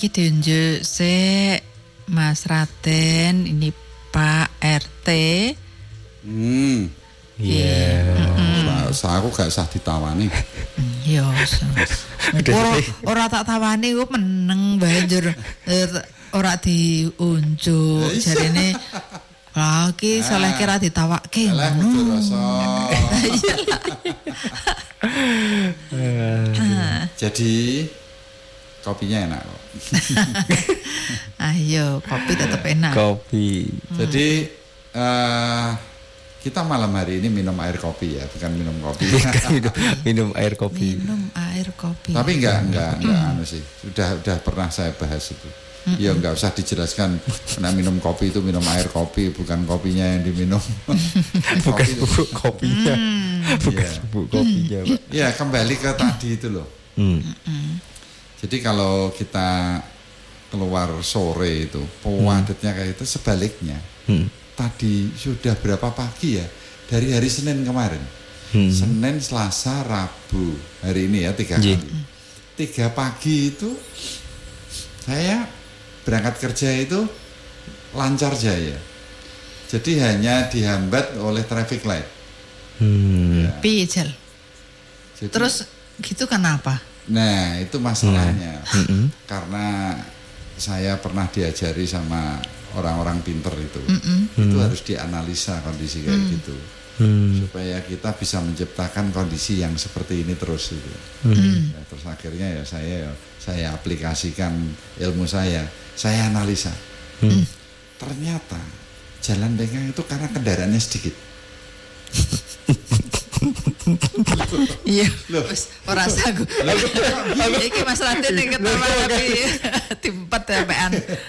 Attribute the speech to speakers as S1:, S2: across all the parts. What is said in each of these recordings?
S1: Iki diunjuk sik Mas Raden, ini Pak RT.
S2: Iya.
S3: Aku gak usah ditawani.
S1: Yo. Ora tak tawani ku meneng banjur ora diunjuk jarene. Lah iki saleh kira ditawake ngono.
S3: Jadi kopinya enak kok.
S1: Ayo, kopi tetap enak.
S2: Kopi.
S3: Jadi kita malam hari ini minum air kopi ya, bukan minum kopi.
S2: minum air kopi.
S1: Minum air kopi.
S3: Tapi enggak anu sih. Sudah pernah saya bahas itu. Ya enggak usah dijelaskan. Nah, minum kopi itu minum air kopi, bukan kopinya yang diminum.
S2: Bukan bubuk kopinya. Bukan bubuk kopinya, Pak.
S3: Ya, kembali ke tadi itu loh. Jadi kalau kita keluar sore itu, padatnya kayak itu sebaliknya. Tadi sudah berapa pagi ya? Dari hari Senin kemarin. Senin, Selasa, Rabu. Hari ini ya 3 kali. 3 pagi itu saya berangkat kerja itu lancar jaya. Jadi hanya dihambat oleh traffic light. Ya.
S1: Pijel. Terus gitu kenapa?
S3: Nah itu masalahnya. Karena saya pernah diajari sama orang-orang pinter itu harus dianalisa kondisi kayak gitu supaya kita bisa menciptakan kondisi yang seperti ini terus itu. Ya, terus akhirnya ya saya aplikasikan ilmu saya analisa. Ternyata jalan Lenggang itu karena kendaraannya sedikit.
S1: Iya, ora sagu. Iki Mas Raden yang ketawa tapi timpet sampean.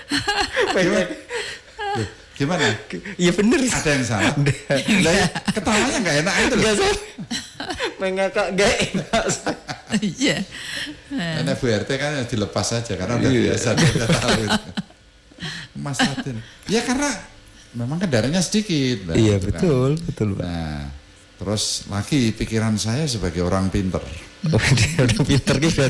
S3: Gimana?
S2: Iya bener.
S3: Ada yang salah. Lah ketawanya enggak enak itu loh.
S2: Mengakak enggak enak.
S1: Iya.
S3: Karena Bu RT kan dilepas saja karena udah biasa dia tahu. Mas Raden. Ya karena memang kendaraannya sedikit. Nah,
S2: iya
S3: gitu
S2: betul,
S3: kan.
S2: betul Pak.
S3: Nah, terus lagi pikiran saya sebagai orang pinter.
S2: Orang pinter gitu